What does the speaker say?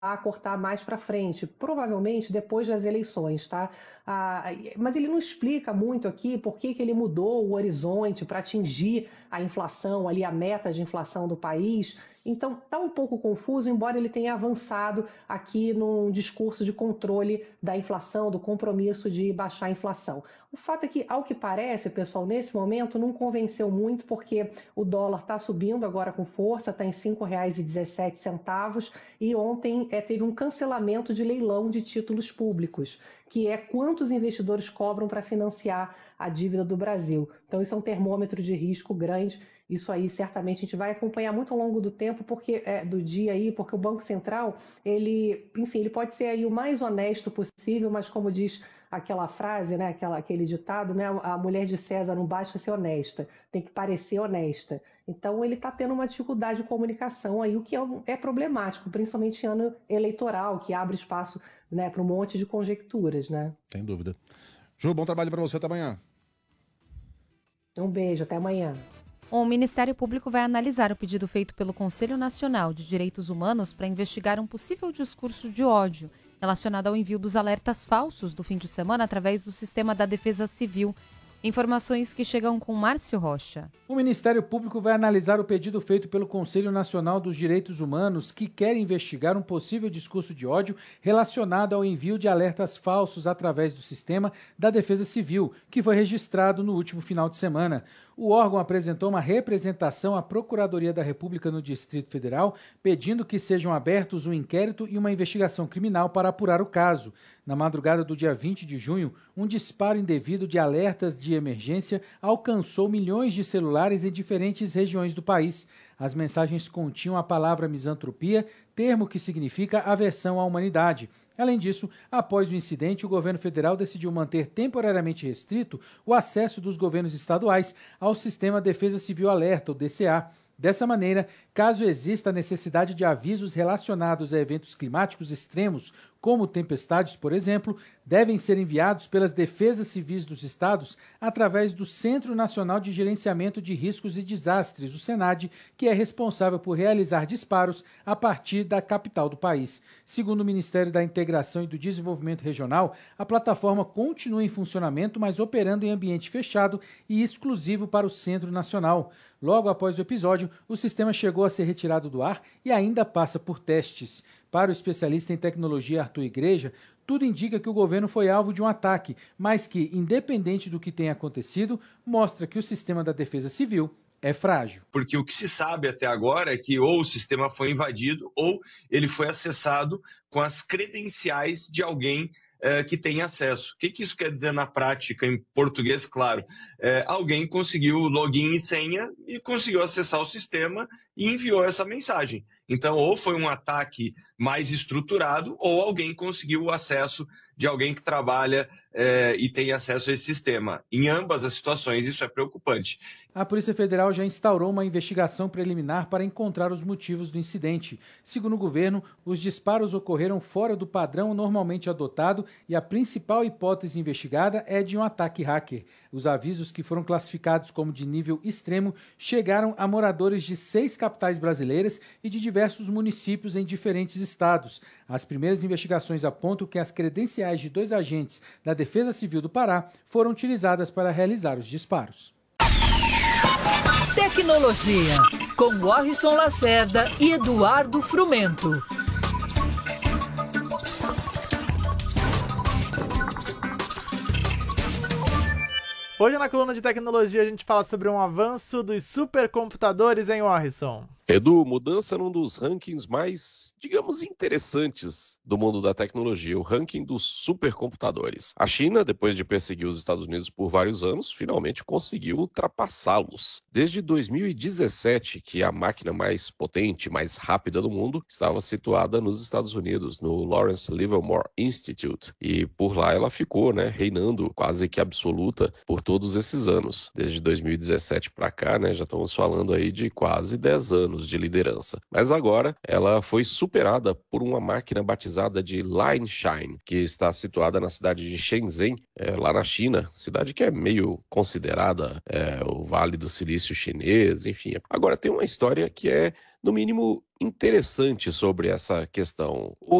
a cortar mais para frente, provavelmente depois das eleições, tá? Mas ele não explica muito aqui por que ele mudou o horizonte para atingir a inflação, ali a meta de inflação do país. Então, está um pouco confuso, embora ele tenha avançado aqui num discurso de controle da inflação, do compromisso de baixar a inflação. O fato é que, ao que parece, pessoal, nesse momento não convenceu muito, porque o dólar está subindo agora com força, está em R$ 5,17, e ontem teve um cancelamento de leilão de títulos públicos, que é quantos investidores cobram para financiar a dívida do Brasil. Então, isso é um termômetro de risco grande. Isso aí certamente a gente vai acompanhar muito ao longo do tempo, porque do dia aí, porque o Banco Central, enfim, ele pode ser aí o mais honesto possível, mas como diz aquela frase, né, aquele ditado, né, a mulher de César não basta ser honesta, tem que parecer honesta. Então ele está tendo uma dificuldade de comunicação aí, o que é problemático, principalmente em ano eleitoral, que abre espaço, né, para um monte de conjecturas, né? Sem dúvida. Ju, bom trabalho para você, até amanhã. Um beijo, até amanhã. O Ministério Público vai analisar o pedido feito pelo Conselho Nacional de Direitos Humanos para investigar um possível discurso de ódio relacionado ao envio dos alertas falsos do fim de semana através do sistema da Defesa Civil. Informações que chegam com Márcio Rocha. O Ministério Público vai analisar o pedido feito pelo Conselho Nacional dos Direitos Humanos, que quer investigar um possível discurso de ódio relacionado ao envio de alertas falsos através do sistema da Defesa Civil, que foi registrado no último final de semana. O órgão apresentou uma representação à Procuradoria da República no Distrito Federal, pedindo que sejam abertos um inquérito e uma investigação criminal para apurar o caso. Na madrugada do dia 20 de junho, um disparo indevido de alertas de emergência alcançou milhões de celulares em diferentes regiões do país. As mensagens continham a palavra misantropia, termo que significa aversão à humanidade. Além disso, após o incidente, o governo federal decidiu manter temporariamente restrito o acesso dos governos estaduais ao Sistema Defesa Civil Alerta, o DCA. Dessa maneira, caso exista a necessidade de avisos relacionados a eventos climáticos extremos, como tempestades, por exemplo, devem ser enviados pelas defesas civis dos estados através do Centro Nacional de Gerenciamento de Riscos e Desastres, o SENAD, que é responsável por realizar disparos a partir da capital do país. Segundo o Ministério da Integração e do Desenvolvimento Regional, a plataforma continua em funcionamento, mas operando em ambiente fechado e exclusivo para o Centro Nacional. Logo após o episódio, o sistema chegou a ser retirado do ar e ainda passa por testes. Para o especialista em tecnologia Arthur Igreja, tudo indica que o governo foi alvo de um ataque, mas que, independente do que tenha acontecido, mostra que o sistema da Defesa Civil é frágil. Porque o que se sabe até agora é que ou o sistema foi invadido ou ele foi acessado com as credenciais de alguém que tem acesso. O que isso quer dizer na prática, em português, claro? Alguém conseguiu login e senha e conseguiu acessar o sistema e enviou essa mensagem. Então, ou foi um ataque mais estruturado, ou alguém conseguiu o acesso de alguém que trabalha e tem acesso a esse sistema. Em ambas as situações, isso é preocupante. A Polícia Federal já instaurou uma investigação preliminar para encontrar os motivos do incidente. Segundo o governo, os disparos ocorreram fora do padrão normalmente adotado e a principal hipótese investigada é de um ataque hacker. Os avisos, que foram classificados como de nível extremo, chegaram a moradores de 6 capitais brasileiras e de diversos municípios em diferentes estados. As primeiras investigações apontam que as credenciais de 2 agentes da Defesa Civil do Pará foram utilizadas para realizar os disparos. Tecnologia, com Warrison Lacerda e Eduardo Frumento. Hoje na coluna de tecnologia a gente fala sobre um avanço dos supercomputadores, hein, Warrison? Edu, mudança num dos rankings mais, digamos, interessantes do mundo da tecnologia, o ranking dos supercomputadores. A China, depois de perseguir os Estados Unidos por vários anos, finalmente conseguiu ultrapassá-los. Desde 2017, que a máquina mais potente, mais rápida do mundo, estava situada nos Estados Unidos, no Lawrence Livermore Institute. E por lá ela ficou, reinando quase que absoluta por todos esses anos. Desde 2017 para cá, já estamos falando aí de quase 10 anos de liderança. Mas agora ela foi superada por uma máquina batizada de Lineshine, que está situada na cidade de Shenzhen, lá na China, cidade que é meio considerada o Vale do Silício chinês, enfim. Agora tem uma história que é no mínimo, interessante sobre essa questão.